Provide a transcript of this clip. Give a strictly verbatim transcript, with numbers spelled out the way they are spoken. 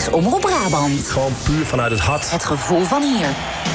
is Omroep Brabant. Gewoon puur vanuit het hart. Het gevoel van hier.